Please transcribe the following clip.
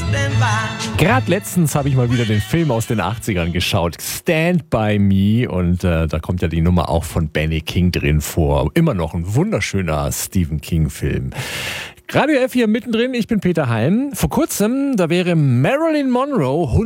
Gerade letztens habe ich mal wieder den Film aus den 80ern geschaut, Stand By Me, und da kommt ja die Nummer auch von Benny King drin vor. Immer noch ein wunderschöner Stephen King-Film. Radio F hier mittendrin, ich bin Peter Heim. Vor kurzem, da wäre Marilyn Monroe